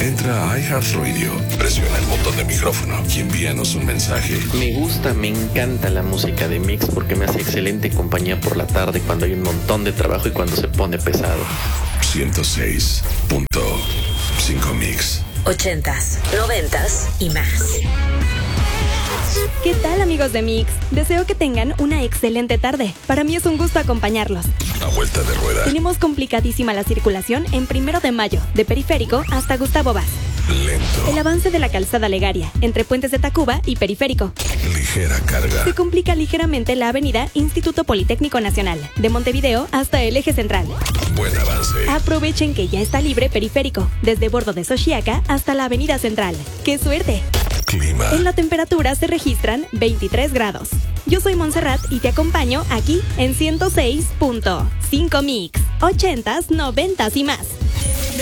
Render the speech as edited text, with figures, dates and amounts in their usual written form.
Entra a iHeartRadio, presiona el botón de micrófono y envíanos un mensaje. Me encanta la música de Mix porque me hace excelente compañía por la tarde cuando hay un montón de trabajo y cuando se pone pesado. 106.5 Mix. 80s, 90s y más. ¿Qué tal, amigos de Mix? Deseo que tengan una excelente tarde. Para mí es un gusto acompañarlos. A vuelta de rueda. Tenemos complicadísima la circulación en 1 de Mayo, de Periférico hasta Gustavo Vaz. Lento. El avance de la calzada Legaria, entre Puentes de Tacuba y Periférico. Ligera carga. Se complica ligeramente la avenida Instituto Politécnico Nacional, de Montevideo hasta el Eje Central. Buen avance. Aprovechen que ya está libre Periférico, desde Bordo de Xochiaca hasta la Avenida Central. ¡Qué suerte! Clima. En la temperatura se registran 23 grados. Yo soy Montserrat y te acompaño aquí en 106.5 Mix. 80s, 90s y más.